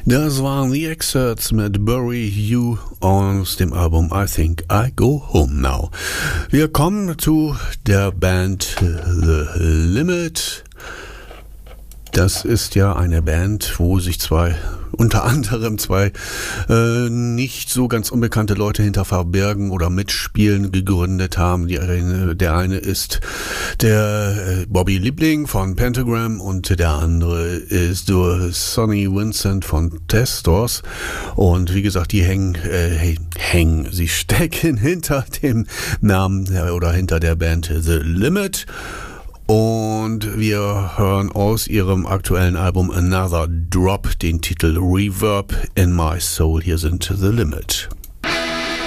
Das waren The Excerpts mit Bury You aus dem Album I Think I Go Home Now. Wir kommen zu der Band The Limit. Das ist ja eine Band, wo sich unter anderem zwei nicht so ganz unbekannte Leute hinter verbirgen oder mitspielen gegründet haben. Der eine ist der Bobby Liebling von Pentagram und der andere ist Sonny Vincent von Testors. Und wie gesagt, die sie stecken hinter dem Namen oder hinter der Band The Limit. Und wir hören aus ihrem aktuellen Album Another Drop den Titel Reverb in My Soul. Hier sind The Limit.